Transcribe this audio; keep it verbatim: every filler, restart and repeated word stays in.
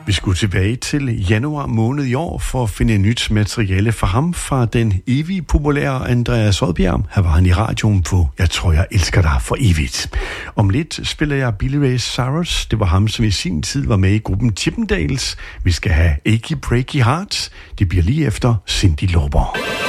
Vi skulle tilbage til januar måned i år for at finde nyt materiale fra ham, fra den evigt populære Andreas Odbjerg. Her var han i radioen på Jeg tror, jeg elsker dig for evigt. Om lidt spiller jeg Billy Ray Cyrus. Det var ham, som i sin tid var med i gruppen Chippendales. Vi skal have Achy Breaky Heart. Det bliver lige efter Cyndi Lauper.